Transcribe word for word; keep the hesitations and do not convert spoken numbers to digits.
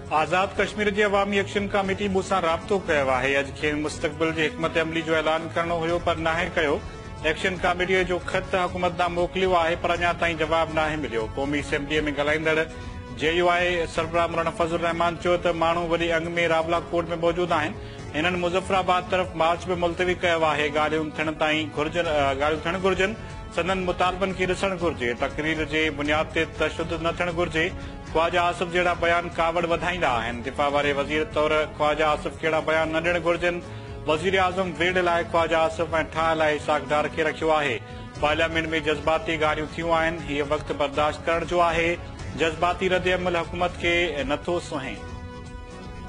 आज़ाद कश्मीर जी अवामी action committee मूंसां राब्तो कयो आहे। अॼु खेनि मुस्तक़बिल जी हिकमत अमली जो ऐलान करणो हुयो पर नाहे कयो। एक्शन कमेटीअ जो ख़त हुकूमत ॾांहुं मोकिलियो आहे पर अञा ताईं जवाब नाहे मिलियो। क़ौमी असेंबलीअ में ॻाल्हाईंदड़ जेयूआई सरबराह मौलाना फज़लुर रहमान चयो त माण्हू वरी अंग में रावलाकोट में मौजूद आहिनि। हिननि मुज़फ़राबाद तरफ़ मार्च बि मुलतवी कयो आहे। ॻाल्हियूं थियण ताईं घुर्जनि ॻाल्हियूं थियणु घुर्जनि। संदनि मुतालबनि खे ॾिसणु घुर्जे। तक़रीर जे बुनियाद ते तशदुद न थियणु घुर्जे। ख्वाजा आसिफ जहिड़ा बयान कावड़ वधाईंदा आहिनि। दिफ़ा वारे वज़ीर तौर ख्वाजा आसिफ खे अहिड़ा बयान न ॾियणु घुर्जनि। वज़ीर आज़म वेढ़ लाइ ख्वाजा आसिफ ऐं ठाह लाइ सागदार खे रखियो आहे। पार्लियामेंट में जज़्बाती ॻाल्हियूं थियूं आहिनि। हीअ वक़्तु बर्दाश्त करण जो आहे। जज़्बाती रद्द अमल हुकूमत खे नथो सुहे।